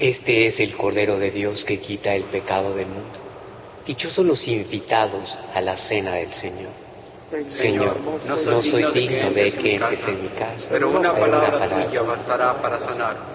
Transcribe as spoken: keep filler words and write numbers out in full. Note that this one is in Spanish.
Este es el Cordero de Dios que quita el pecado del mundo. Dichosos los invitados a la cena del Señor. Señor, no soy digno de que entres en mi casa, pero una pero palabra una palabra tuya bastará para sanar.